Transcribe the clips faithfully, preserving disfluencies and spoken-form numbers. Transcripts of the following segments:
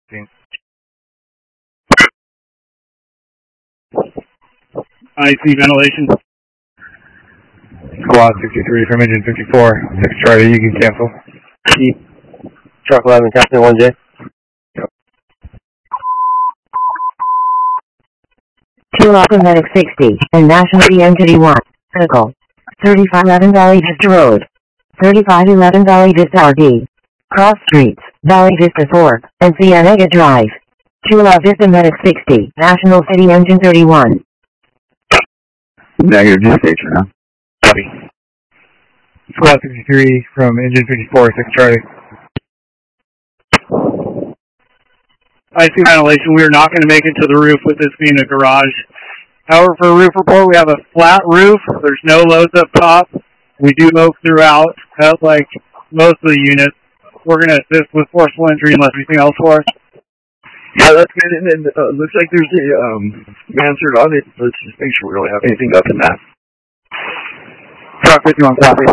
I C ventilation. Squad sixty-three from engine fifty-four. six Charlie, you can cancel. Keep truck eleven, captain one J. two Alpha Medic sixty, and National E M one, Vehicle. thirty-five eleven Valley Vista Road. thirty-five eleven Valley Vista R D. Cross Streets, Valley Vista four, and Cienega Drive. two Alpha Vista Medic sixty, National City Engine thirty-one. Negative, just station now. Copy. Squad sixty-three from engine fifty-four, six Charlie. I C ventilation. We are not going to make it to the roof with this being a garage. However, for a roof report, we have a flat roof. There's no loads up top. We do oak throughout, like most of the units. We're going to assist with forcible entry unless anything else for us. Yeah, that's good. And then uh, looks like there's a um, mansard on it. Let's just make sure we don't have anything up in that. Truck fifty-one, copy.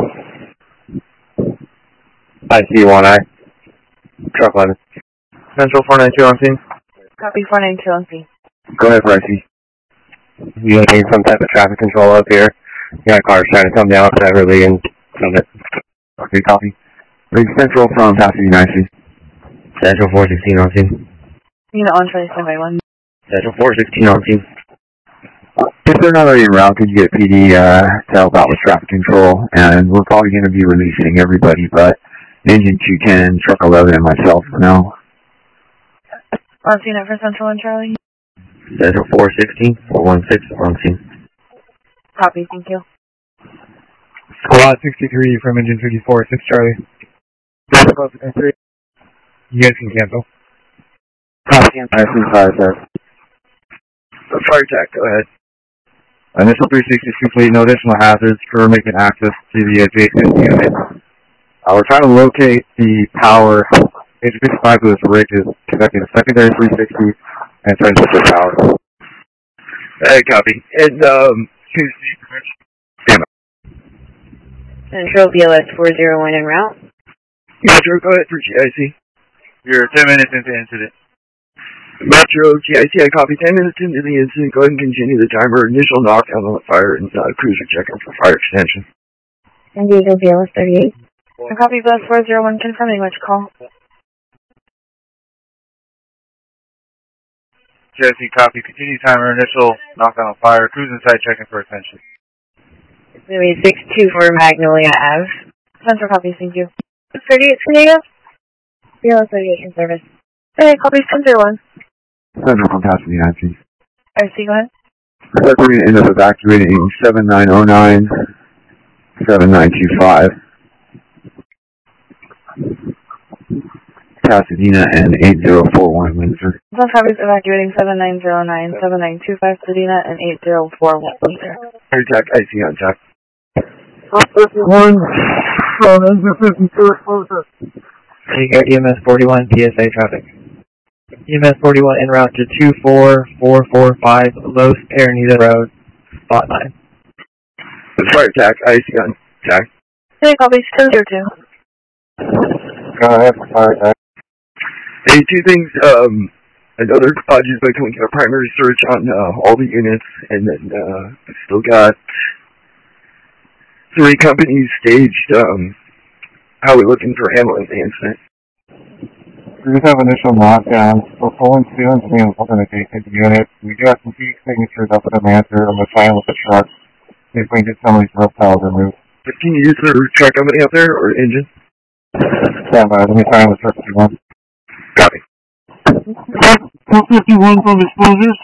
I C one I. Truck eleven. Central four ninety-two on scene. Copy four ninety-two on scene. Go ahead, for I C. You need some type of traffic control up here. You got cars trying to come down separately and film it. Okay, copy. Big Central from Pasadena, I C. Central four sixteen on scene. Unit on Charlie standby one. Central four sixteen on scene. If they're not already en route, could you get P D uh, to help out with traffic control? And we're probably going to be releasing everybody, but engine two ten, truck eleven, and myself for now. On scene for Central and Charlie. Central four sixteen, four one six on scene. Copy, thank you. Squad sixty-three from engine fifty-four, six Charlie. You guys can cancel. Copy, I C five, sir. Fire attack, go ahead. Initial three sixty is complete, no additional hazards for making access to the adjacent unit. Uh, we're trying to locate the power. H fifty-five to this rig is connecting a secondary three sixty and transistor power. Hey, copy. And, um, damn it. Central B L S four zero one en route. Metro, go ahead for G I C. You're ten minutes into the incident. Metro, G I C, I copy. ten minutes into the incident. Go ahead and continue the timer. Initial knockdown on the fire and uh, cruiser checking for fire extension. San Diego B L S thirty-eight. I copy B L S four zero one confirming which call. G I C, copy. Continue timer. Initial knockdown on fire. Cruise inside checking for attention. Louis six two four Magnolia Ave. Central copy, thank you. thirty-eight San Diego. B L S thirty-eight in service. Hey, copy ten zero one. Central from Pasadena, I C. I C, go ahead. We're going to end up evacuating seven nine oh nine, seven nine two five. Pasadena and eight zero four one Windsor. Some copies evacuating seven nine zero nine, seven nine two five Pasadena and eight zero four one Windsor. Fire attack, I C on track. One, E M S forty-one, P S A traffic. E M S forty-one en route to two four four four five Los Aranita Road, spot nine. Fire attack, I C on track. Hey, copies ten zero two. Go ahead for fire attack. Hey, two things. Um, another uh, just by doing a primary search on uh, all the units, and then uh, still got three companies staged. Um, how are we looking for handling the incident? We just have initial knockdowns. We're pulling two and seeing what's going to take into the unit. We do have some key signatures up at the master. I'm going to try and with the truck. See if we can get some of these reptiles removed. Can you use the truck company up there or engine? Stand by. Let me try and with truck fifty-one. Copy. Truck fifty-one from exposures.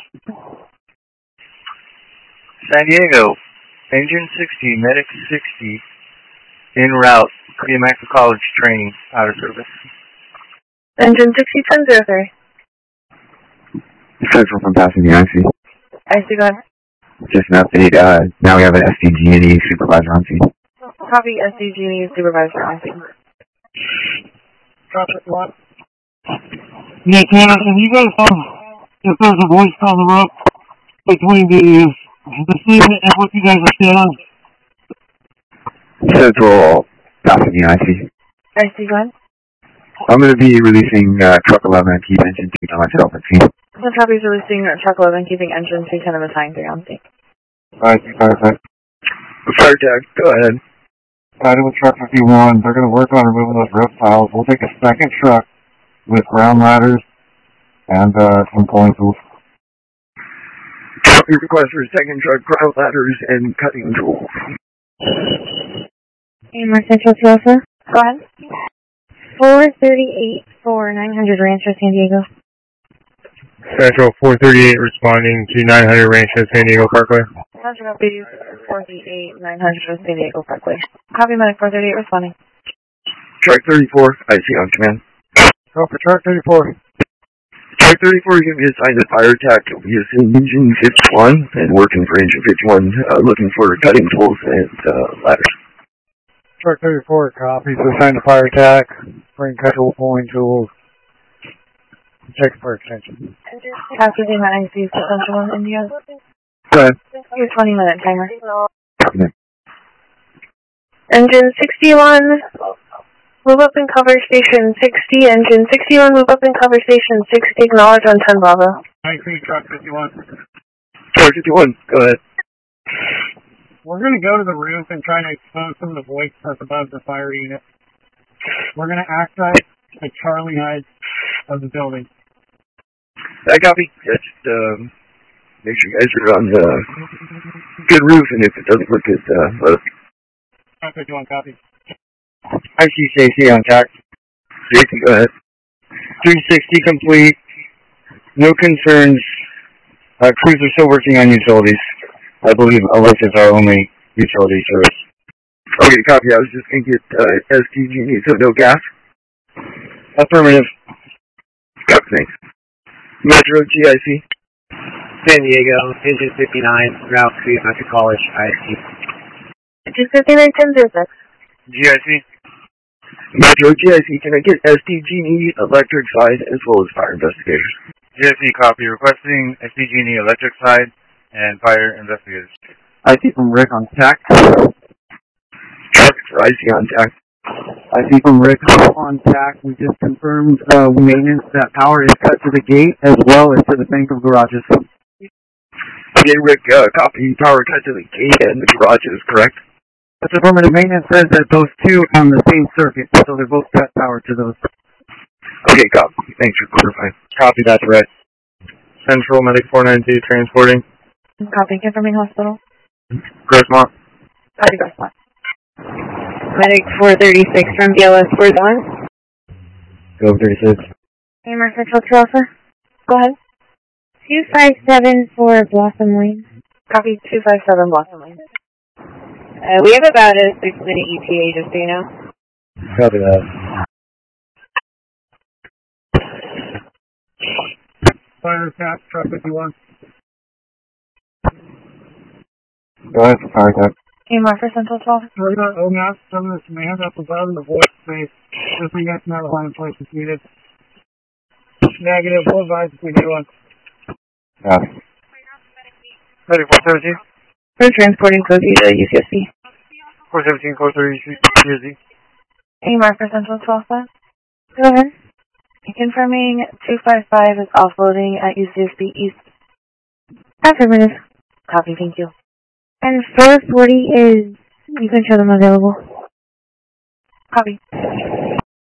San Diego, engine sixty, medic sixty, en route, Cleomaxa College training, out of service. Engine sixty ten zero three. Central from Pasadena, I C. I C, go ahead. Just an update. Uh, now we have an S D G and E supervisor on scene. Copy S D G and E supervisor on scene. Drop it, one. Yeah, Tanner, if you guys have, if there's a voice coming up between the, the statement and what you guys are saying. Central Pasadena, I C. I C, go ahead. I'm going to be releasing uh, truck eleven and keep engine two to myself and team. One copy is releasing truck eleven, keeping engine two ten of assigned three on scene. Alright, fire tech. Fire tech, go ahead. Started with truck fifty-one. They're going to work on removing those roof tiles. We'll take a second truck with ground ladders and uh, some pulling tools. Copy request for a second truck, ground ladders, and cutting tools. Hey, Mark Central to Alpha. Go ahead. four thirty-eight for nine hundred Rancho San Diego. Central four thirty-eight responding to nine hundred Rancho San Diego Parkway. Roger, copy four thirty-eight, nine hundred San Diego Parkway. Copy medic four thirty-eight responding. Truck thirty-four, I see on command. Go for truck thirty-four. Truck thirty-four is going to be assigned to fire attack. We assume engine fifty-one and working for engine fifty-one, uh, looking for cutting tools and uh, ladders. Truck thirty-four copies, assigned to fire attack, bring cut tool, pulling tools, check for extension. Copy the nine C Central one India. Go ahead. Your twenty minute timer. Copy. Engine sixty-one, move up and cover station sixty. Engine sixty-one, move up and cover station sixty. Acknowledge on ten Bravo. I see truck fifty-one. Truck fifty-one, go ahead. We're going to go to the roof and try to expose some of the voids that's above the fire unit. We're going to access the Charlie height of the building. I copy. Yeah, just um, make sure you guys are on the good roof, and if it doesn't look good, uh, let us. Truck fifty-one, copy. I see J C on tack. J C, go ahead. three sixty complete. No concerns. Uh, crews are still working on utilities. I believe electives are only utility service. Okay, copy. I was just going to get uh, S T G, so no gas. Affirmative. Copy, thanks. Metro G I C. San Diego, engine fifty-nine, route to Metro College, I S T. Engine fifty-nine, ten zero six. G I C. Metro G I C, can I get S T G and E electric side as well as fire investigators? G I C copy. Requesting S T G and E electric side and fire investigators. I see from Rick on tack. Truck for I C on tack. I see from Rick on tack. We just confirmed uh, maintenance that power is cut to the gate as well as to the bank of garages. Okay, Rick, uh, copy. Power cut to the gate and the garages, correct? That's affirmative. Maintenance says that those two are on the same circuit, so they're both cut power to those. Okay, copy. Thanks for clarifying. Copy, that's right. Central medic four ninety-two transporting. Copy, confirming hospital. Grossmont. Copy, Grossmont. Medic four thirty-six from B L S four one. Go thirty-six. Hey, Mark Central to Alpha. Go ahead. two five seven for Blossom Lane. Copy, two five seven Blossom Lane. Uh, we have about a six minute E T A, just so you know. Copy that. Fire attack, truck fifty-one. Go ahead for fire attack. Hey, Mark for Central twelve. We're going to O M A S, some of this man up above in the void space. Just so you guys know the line of place is needed. Negative, we'll advise if we get one. Yeah. Ready for seventeen? We're transporting Cozy to U C S C. four seventeen, four thirty, U Z. Hey, Mark for Central twelve. Go ahead. Confirming two five five is offloading at U C S B East. Affirmative. Copy, thank you. And four forty is, you can show them available. Copy.